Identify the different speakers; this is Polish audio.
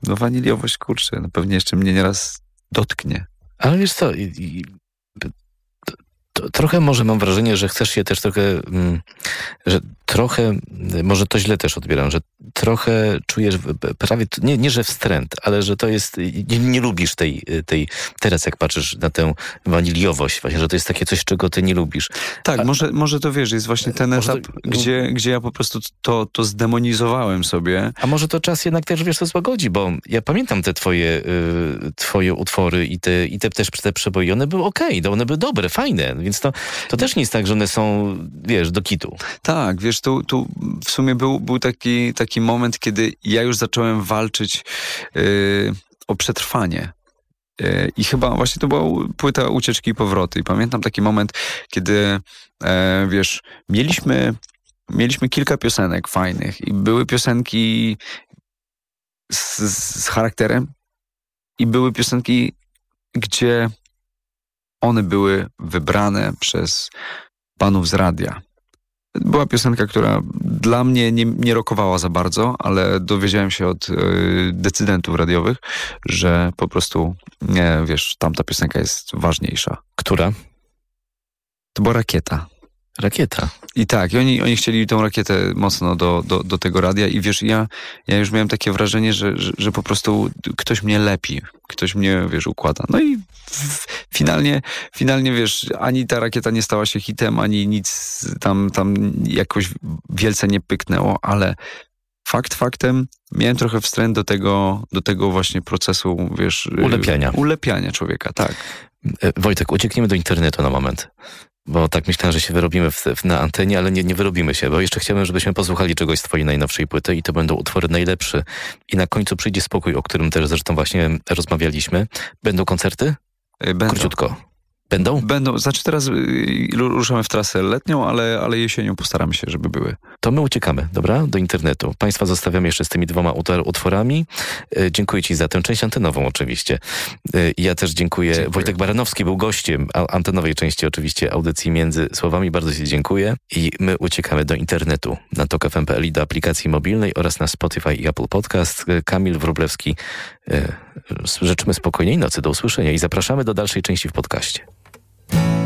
Speaker 1: No waniliowość, kurczę, no pewnie jeszcze mnie nieraz dotknie.
Speaker 2: Ale wiesz co, trochę może mam wrażenie, że chcesz się też trochę, że trochę, może to źle też odbieram, że trochę czujesz prawie, nie że wstręt, ale że to jest, nie lubisz tej, teraz jak patrzysz na tę waniliowość, właśnie, że to jest takie coś, czego ty nie lubisz.
Speaker 1: Tak, może to wiesz, jest właśnie ten etap, gdzie ja po prostu to zdemonizowałem sobie.
Speaker 2: A może to czas jednak też, wiesz, to złagodzi, bo ja pamiętam te twoje utwory i te też te przeboje, one były okej, one były dobre, fajne, więc to też nie jest tak, że one są, wiesz, do kitu.
Speaker 1: Tak, wiesz, tu w sumie był taki moment, kiedy ja już zacząłem walczyć o przetrwanie. I chyba właśnie to była płyta Ucieczki i Powroty. I pamiętam taki moment, kiedy, wiesz, mieliśmy kilka piosenek fajnych i były piosenki z charakterem i były piosenki, gdzie one były wybrane przez panów z radia. Była piosenka, która dla mnie nie rokowała za bardzo, ale dowiedziałem się od decydentów radiowych, że po prostu, wiesz, tamta piosenka jest ważniejsza.
Speaker 2: Która?
Speaker 1: To była Rakieta.
Speaker 2: Rakieta.
Speaker 1: I tak, i oni chcieli tą rakietę mocno do tego radia i wiesz, ja już miałem takie wrażenie, że po prostu ktoś mnie lepi, ktoś mnie, wiesz, układa. No i finalnie, wiesz, ani ta rakieta nie stała się hitem, ani nic tam jakoś wielce nie pyknęło, ale faktem miałem trochę wstręt do tego właśnie procesu, wiesz... Ulepiania człowieka, tak.
Speaker 2: Wojtek, uciekniemy do internetu na moment. Bo tak myślałem, że się wyrobimy na antenie, ale nie wyrobimy się, bo jeszcze chciałbym, żebyśmy posłuchali czegoś z twojej najnowszej płyty i to będą utwory najlepsze. I na końcu przyjdzie spokój, o którym też zresztą właśnie rozmawialiśmy. Będą koncerty?
Speaker 1: Będą.
Speaker 2: Króciutko. Będą?
Speaker 1: Będą. Znaczy teraz ruszamy w trasę letnią, ale jesienią postaramy się, żeby były.
Speaker 2: To my uciekamy, dobra? Do internetu. Państwa zostawiamy jeszcze z tymi 2 utworami. Dziękuję ci za tę część antenową oczywiście. Ja też dziękuję. Wojtek Baranowski był gościem antenowej części oczywiście audycji Między Słowami. Bardzo ci dziękuję. I my uciekamy do internetu na tok.fm.pl i do aplikacji mobilnej oraz na Spotify i Apple Podcast. Kamil Wróblewski. Życzymy spokojnej nocy. Do usłyszenia i zapraszamy do dalszej części w podcaście.